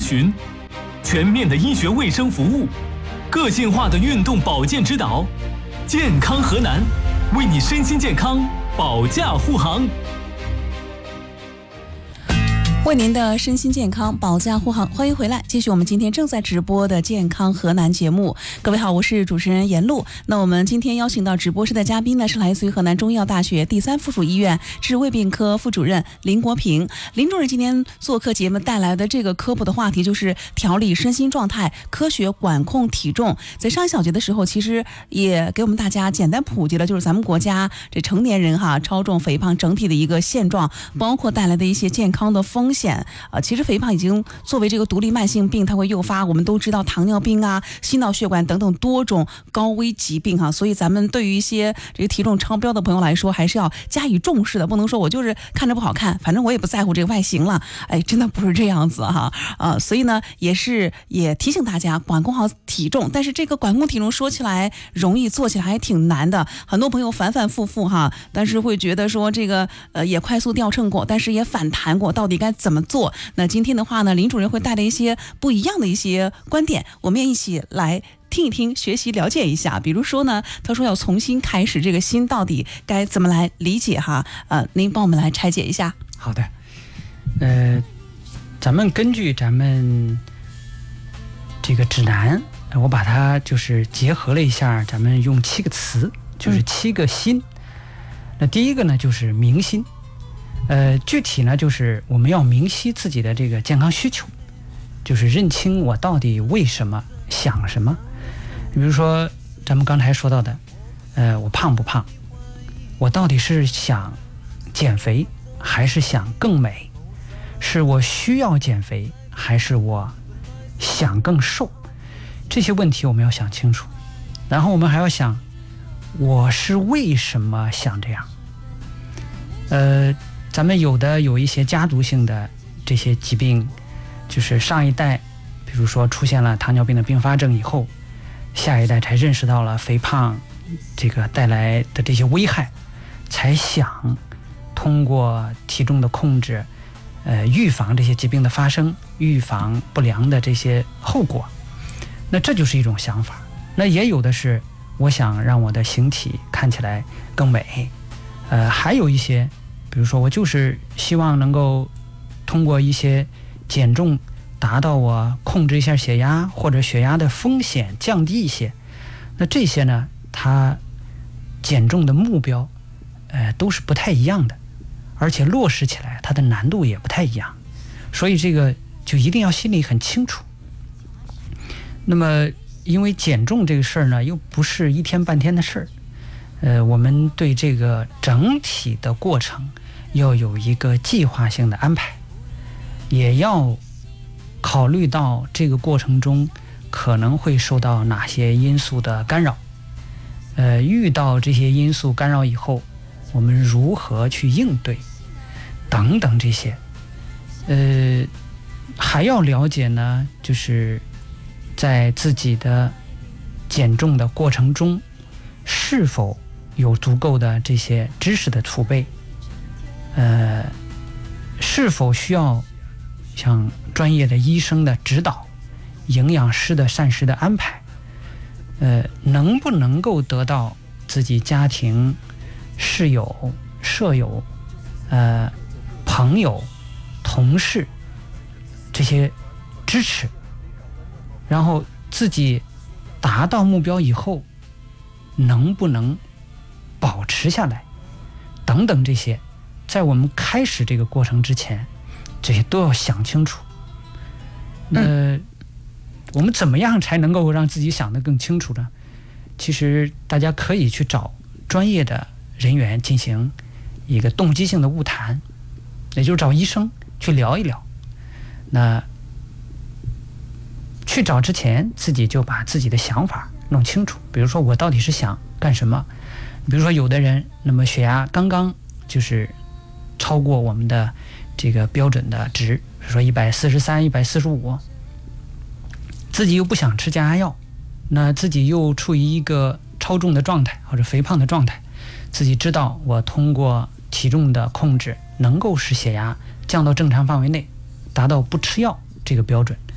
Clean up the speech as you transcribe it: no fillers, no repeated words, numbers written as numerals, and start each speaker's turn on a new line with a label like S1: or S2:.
S1: 询，全面的医学卫生服务，个性化的运动保健指导，健康河南，为你身心健康保驾护航。
S2: 为您的身心健康保驾护航，欢迎回来，继续我们今天正在直播的健康河南节目。各位好，我是主持人严露。那我们今天邀请到直播室的嘉宾呢，是来自于河南中医药大学第3附属医院治胃病科副主任林国平。林主任今天做客节目带来的这个科普的话题就是调理身心状态，科学管控体重。在上一小节的时候，其实也给我们大家简单普及了，就是咱们国家这成年人超重肥胖整体的一个现状，包括带来的一些健康的风险。其实肥胖已经作为这个独立慢性病，它会诱发我们都知道糖尿病心脑血管等等多种高危疾病所以咱们对于一些这个体重超标的朋友来说，还是要加以重视的，不能说我就是看着不好看，反正我也不在乎这个外形了，真的不是这样子所以呢，也提醒大家管控好体重，但是这个管控体重说起来容易，做起来还挺难的，很多朋友反反复复但是会觉得说这个也快速掉秤过，但是也反弹过，到底该怎么做？那今天的话呢，林主任会带来一些不一样的一些观点，我们也一起来听一听，学习了解一下。比如说呢，他说要从新开始，这个新到底该怎么来理解您帮我们来拆解一下。
S3: 好的，咱们根据咱们这个指南，我把它就是结合了一下，咱们用7个词，就是7个心。那第一个呢就是明心。具体呢就是我们要明晰自己的这个健康需求，就是认清我到底为什么想什么。比如说咱们刚才说到的，我胖不胖，我到底是想减肥还是想更美，是我需要减肥还是我想更瘦，这些问题我们要想清楚。然后我们还要想我是为什么想这样。咱们有一些家族性的这些疾病，就是上一代比如说出现了糖尿病的并发症以后，下一代才认识到了肥胖这个带来的这些危害，才想通过体重的控制预防这些疾病的发生，预防不良的这些后果。那这就是一种想法。那也有的是我想让我的形体看起来更美，还有一些比如说我就是希望能够通过一些减重达到我控制一下血压，或者血压的风险降低一些。那这些呢，它减重的目标都是不太一样的，而且落实起来它的难度也不太一样，所以这个就一定要心里很清楚。那么因为减重这个事儿呢，又不是一天半天的事儿，我们对这个整体的过程要有一个计划性的安排，也要考虑到这个过程中可能会受到哪些因素的干扰，遇到这些因素干扰以后，我们如何去应对等等这些。还要了解呢，就是在自己的减重的过程中是否有足够的这些知识的储备，是否需要像专业的医生的指导，营养师的膳食的安排，能不能够得到自己家庭室友、舍友、朋友、同事这些支持，然后自己达到目标以后能不能保持下来等等，这些在我们开始这个过程之前，这些都要想清楚。我们怎么样才能够让自己想得更清楚呢？其实大家可以去找专业的人员进行一个动机性的晤谈，也就是找医生去聊一聊。那去找之前，自己就把自己的想法弄清楚。比如说我到底是想干什么？比如说有的人，那么血压刚刚就是超过我们的这个标准的值，比如说143、145，自己又不想吃降压药，那自己又处于一个超重的状态或者肥胖的状态，自己知道我通过体重的控制能够使血压降到正常范围内，达到不吃药这个标准，